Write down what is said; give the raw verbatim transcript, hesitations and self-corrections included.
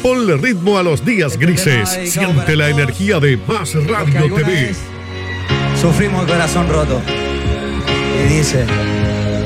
Ponle ritmo a los días grises. Siente la energía de Más Radio T V. Sufrimos el corazón roto. Y dice...